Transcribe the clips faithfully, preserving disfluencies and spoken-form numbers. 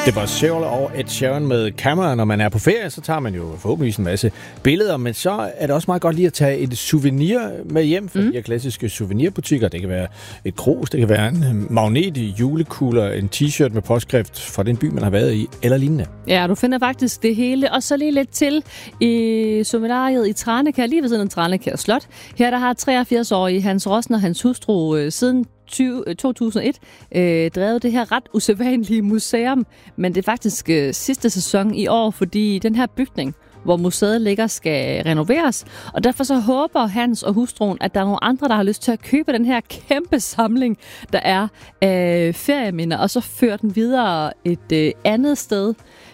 Det var Seoul og Ed Sheeran med Cameron. Når man er på ferie, så tager man jo forhåbentlig en masse billeder, men så er det også meget godt lige at tage et souvenir med hjem fra mm. de her klassiske souvenirbutikker. Det kan være et krus, det kan være en magnet, julekugler, en t-shirt med påskrift fra den by, man har været i, eller lignende. Ja, du finder faktisk det hele, og så lige lidt til i souveniriet i Tranekær, lige ved siden af Tranekær Slot. Her der har treogfirs-årige Hans Rossen og hans hustru øh, siden to tusind og et øh, drevet det her ret usædvanlige museum, men det er faktisk øh, sidste sæson i år, fordi den her bygning, hvor museet ligger, skal renoveres, og derfor så håber Hans og hustruen, at der er nogle andre, der har lyst til at købe den her kæmpe samling, der er af øh, ferieminder, og så føre den videre et øh, andet sted.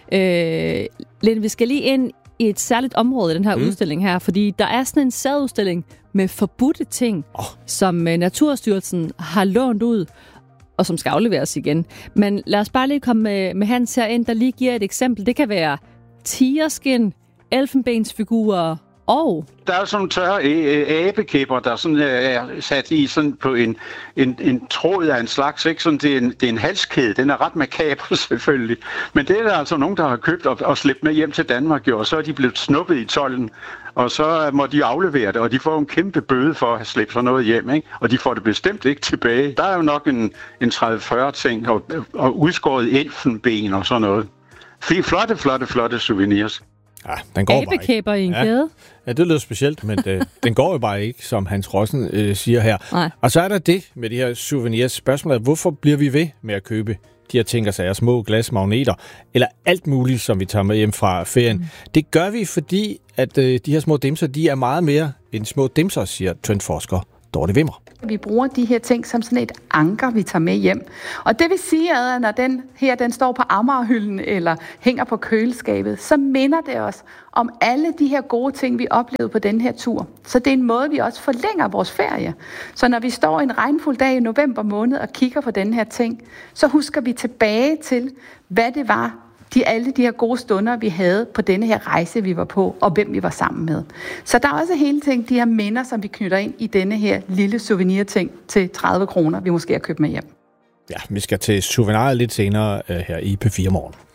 Øh, Lene, vi skal lige ind i et særligt område i den her mm. udstilling her, fordi der er sådan en særudstilling med forbudte ting, oh. som Naturstyrelsen har lånt ud, og som skal afleveres igen. Men lad os bare lige komme med, med Hans herind, der lige giver et eksempel. Det kan være tigerskin, elfenbensfigurer og... Der er sådan tørre abekæpper, der sådan er sat i sådan på en, en, en tråd af en slags, ikke? Sådan, det, er en, det er en halskæde. Den er ret makaber selvfølgelig. Men det er der altså nogen, der har købt og, og slæbt med hjem til Danmark, jo, og så er de blevet snuppet i tolden. Og så må de aflevere det, og de får en kæmpe bøde for at have slæbt sådan noget hjem, ikke? Og de får det bestemt ikke tilbage. Der er jo nok en, en tredive fyrre ting, og, og udskåret elfenben og sådan noget. Flotte, flotte, flotte souvenirs. Ja, den går abekæber bare ikke. I en kæde. Ja, ja, det lyder specielt, men det, den går jo bare ikke, som Hans Rossen øh, siger her. Nej. Og så er der det med de her souvenirs. Spørgsmålet er, hvorfor bliver vi ved med at købe de her ting, altså små glasmagneter, eller alt muligt, som vi tager med hjem fra ferien. Mm. Det gør vi, fordi at øh, de her små dimser, de er meget mere end små dimser, siger trendforsker Dorte Wimmer. Vi bruger de her ting som sådan et anker, vi tager med hjem. Og det vil sige, at når den her den står på Amagerhylden eller hænger på køleskabet, så minder det os om alle de her gode ting, vi oplevede på den her tur. Så det er en måde, vi også forlænger vores ferie. Så når vi står en regnfuld dag i november måned og kigger på den her ting, så husker vi tilbage til, hvad det var, de alle de her gode stunder, vi havde på denne her rejse, vi var på, og hvem vi var sammen med. Så der er også hele tiden de her minder, som vi knytter ind i denne her lille souvenirting til tredive kroner, vi måske har købt med hjem. Ja, vi skal til souveniret lidt senere uh, her i P fire Morgen.